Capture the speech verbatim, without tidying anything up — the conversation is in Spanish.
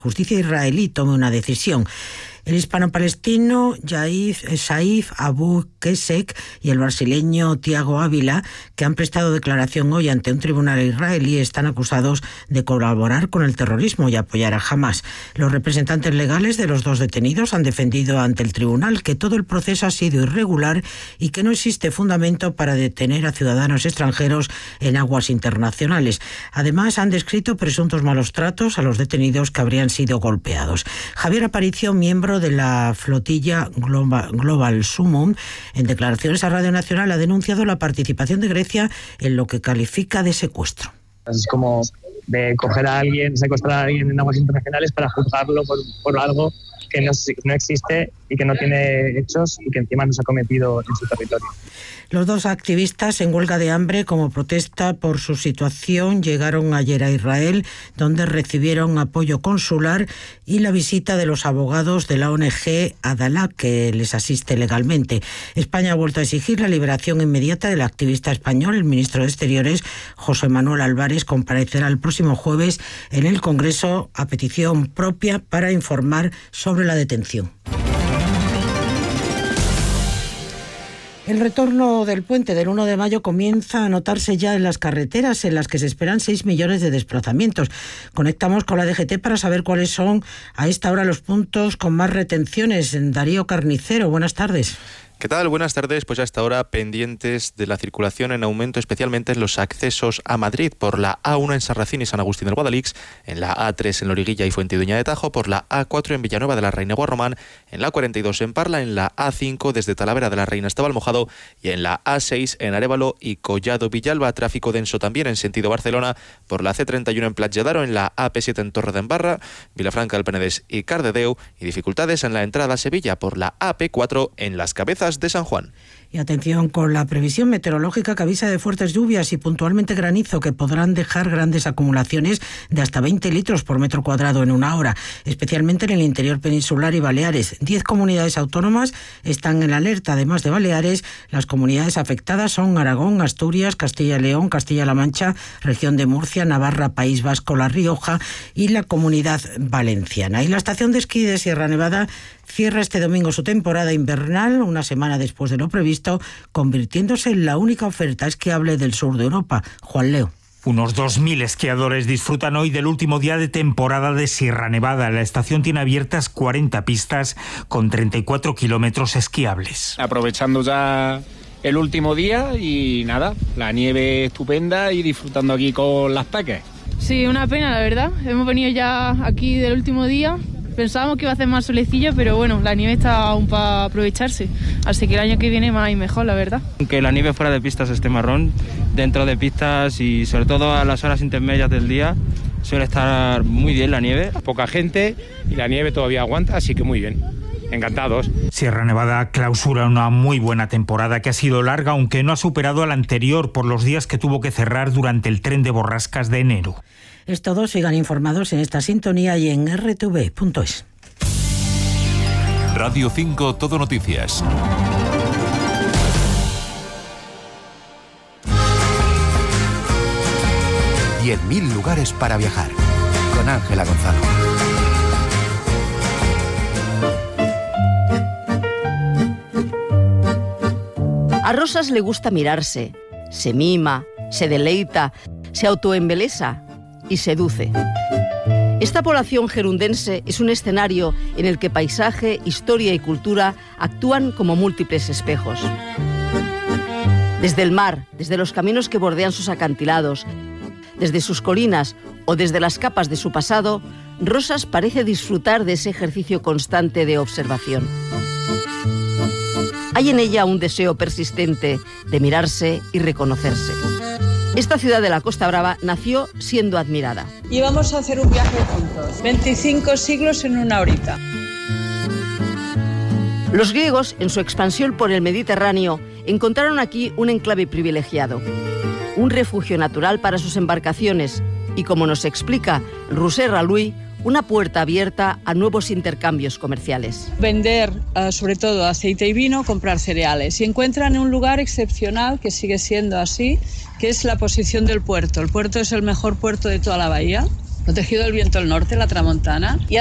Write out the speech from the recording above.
justicia israelí tome una decisión. El hispano-palestino Saif Abu Kesek y el brasileño Tiago Ávila, que han prestado declaración hoy ante un tribunal israelí, están acusados de colaborar con el terrorismo y apoyar a Hamás. Los representantes legales de los dos detenidos han defendido ante el tribunal que todo el proceso ha sido irregular y que no existe fundamento para detener a ciudadanos extranjeros en aguas internacionales. Además, han descrito presuntos malos tratos a los detenidos que habrían sido golpeados. Javier Aparicio, miembro de la flotilla Global, Global Summum, en declaraciones a Radio Nacional ha denunciado la participación de Grecia en lo que califica de secuestro. Es como de coger a alguien, secuestrar a alguien en aguas internacionales para juzgarlo por, por algo que no, no existe y que no tiene hechos y que encima no se ha cometido en su territorio. Los dos activistas en huelga de hambre como protesta por su situación llegaron ayer a Israel, donde recibieron apoyo consular y la visita de los abogados de la O N G Adalá, que les asiste legalmente. España ha vuelto a exigir la liberación inmediata del activista español. El ministro de Exteriores, José Manuel Álvarez, comparecerá el próximo jueves en el Congreso a petición propia para informar sobre la detención. El retorno del puente del uno de mayo comienza a notarse ya en las carreteras, en las que se esperan seis millones de desplazamientos. Conectamos con la D G T para saber cuáles son a esta hora los puntos con más retenciones. Darío Carnicero, buenas tardes. ¿Qué tal? Buenas tardes. Pues hasta ahora pendientes de la circulación en aumento, especialmente en los accesos a Madrid por la A uno en San Racín y San Agustín del Guadalix, en la A tres en Loriguilla y Fuentidueña de Tajo, por la A cuatro en Villanueva de la Reina Guarromán, en la cuarenta y dos en Parla, en la A cinco desde Talavera de la Reina hasta Valmojado y en la A seis en Arévalo y Collado Villalba. Tráfico denso también en sentido Barcelona por la C treinta y uno en Platja d'Aro, en la A P siete en Torredembarra, Vilafranca del Penedès y Cardedeu, y dificultades en la entrada a Sevilla por la A P cuatro en Las Cabezas de San Juan. Y atención con la previsión meteorológica que avisa de fuertes lluvias y puntualmente granizo que podrán dejar grandes acumulaciones de hasta veinte litros por metro cuadrado en una hora, especialmente en el interior peninsular y Baleares. Diez comunidades autónomas están en alerta. Además de Baleares, las comunidades afectadas son Aragón, Asturias, Castilla y León, Castilla-La Mancha, región de Murcia, Navarra, País Vasco, La Rioja y la Comunidad Valenciana. Y la estación de esquí de Sierra Nevada cierra este domingo su temporada invernal, una semana después de lo previsto, convirtiéndose en la única oferta esquiable del sur de Europa. Juan Leo. Unos dos mil esquiadores disfrutan hoy del último día de temporada de Sierra Nevada. La estación tiene abiertas cuarenta pistas con treinta y cuatro kilómetros esquiables. Aprovechando ya el último día y nada, la nieve estupenda y disfrutando aquí con las peques. Sí, una pena la verdad. Hemos venido ya aquí del último día. Pensábamos que iba a hacer más solecillo, pero bueno, la nieve está aún para aprovecharse. Así que el año que viene más y mejor, la verdad. Aunque la nieve fuera de pistas esté marrón, dentro de pistas y sobre todo a las horas intermedias del día suele estar muy bien la nieve. Poca gente y la nieve todavía aguanta, así que muy bien. Encantados. Sierra Nevada clausura una muy buena temporada que ha sido larga, aunque no ha superado a la anterior por los días que tuvo que cerrar durante el tren de borrascas de enero. Es todo, sigan informados en esta sintonía y en erre te ve punto es. Radio cinco Todo Noticias. diez mil lugares para viajar. Con Ángela Gonzalo. A Rosas le gusta mirarse, se mima, se deleita, se autoembelesa y seduce. Esta población gerundense es un escenario en el que paisaje, historia y cultura actúan como múltiples espejos. Desde el mar, desde los caminos que bordean sus acantilados, desde sus colinas o desde las capas de su pasado, Rosas parece disfrutar de ese ejercicio constante de observación. Hay en ella un deseo persistente de mirarse y reconocerse. Esta ciudad de la Costa Brava nació siendo admirada. Y vamos a hacer un viaje juntos. veinticinco siglos en una horita. Los griegos, en su expansión por el Mediterráneo, encontraron aquí un enclave privilegiado, un refugio natural para sus embarcaciones y, como nos explica Roser Raluy, una puerta abierta a nuevos intercambios comerciales. Vender uh, sobre todo aceite y vino, comprar cereales. Y encuentran un lugar excepcional que sigue siendo así, que es la posición del puerto. El puerto es el mejor puerto de toda la bahía. protegido del viento del norte, la tramontana. Y